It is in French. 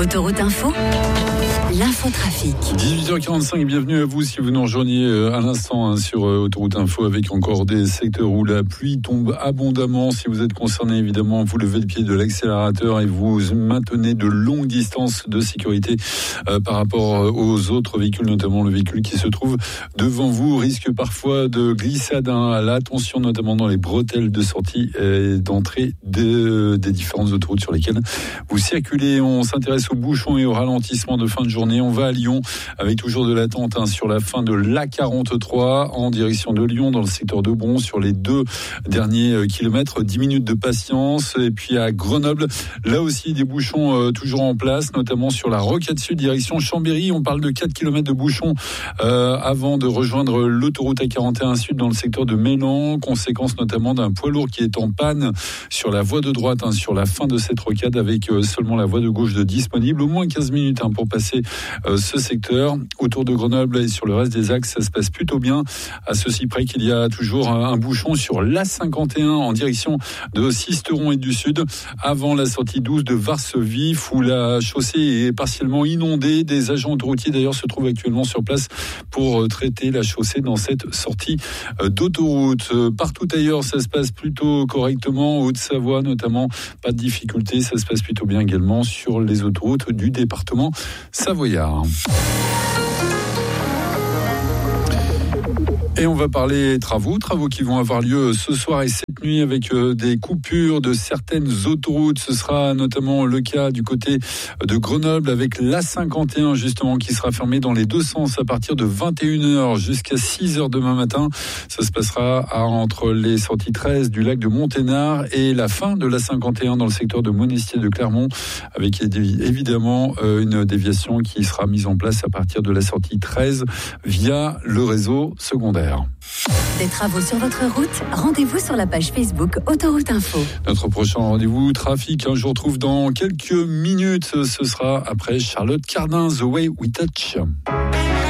Autoroute Info, l'infotrafic. 18h45, bienvenue à vous si vous nous rejoignez à l'instant sur Autoroute Info avec encore des secteurs où la pluie tombe abondamment. Si vous êtes concerné, évidemment, vous levez le pied de l'accélérateur et vous maintenez de longues distances de sécurité par rapport aux autres véhicules, notamment le véhicule qui se trouve devant vous. Risque parfois de glissade à l'attention, notamment dans les bretelles de sortie et d'entrée des différentes autoroutes sur lesquelles vous circulez. On s'intéresse aux bouchons et au ralentissement de fin de journée. On va à Lyon avec toujours de l'attente sur la fin de l'A43 en direction de Lyon dans le secteur de Bron sur les 2 derniers kilomètres. 10 minutes de patience. Et puis à Grenoble, là aussi des bouchons toujours en place, notamment sur la Rocade Sud direction Chambéry. On parle de 4 km de bouchons avant de rejoindre l'autoroute A41 Sud dans le secteur de Mélan. Conséquence notamment d'un poids lourd qui est en panne sur la voie de droite sur la fin de cette rocade avec seulement la voie de gauche de disponible. Au moins 15 minutes pour passer ce secteur. Autour de Grenoble et sur le reste des axes, ça se passe plutôt bien. À ceci près qu'il y a toujours un bouchon sur l'A51 en direction de Sisteron et du Sud, avant la sortie 12 de Varsevif, où la chaussée est partiellement inondée. Des agents autoroutiers d'ailleurs se trouvent actuellement sur place pour traiter la chaussée dans cette sortie d'autoroute. Partout ailleurs, ça se passe plutôt correctement. Haute-Savoie notamment, pas de difficulté. Ça se passe plutôt bien également sur les autoroutes du département savoyard. Et on va parler travaux qui vont avoir lieu ce soir et cette nuit avec des coupures de certaines autoroutes. Ce sera notamment le cas du côté de Grenoble avec l'A51 justement qui sera fermée dans les deux sens à partir de 21h jusqu'à 6h demain matin. Ça se passera entre les sorties 13 du lac de Monténard et la fin de l'A51 dans le secteur de Monestier de Clermont avec évidemment une déviation qui sera mise en place à partir de la sortie 13 via le réseau secondaire. Des travaux sur votre route? Rendez-vous sur la page Facebook Autoroute Info. Notre prochain rendez-vous trafic, je vous retrouve dans quelques minutes. Ce sera après Charlotte Cardin, The Way We Touch.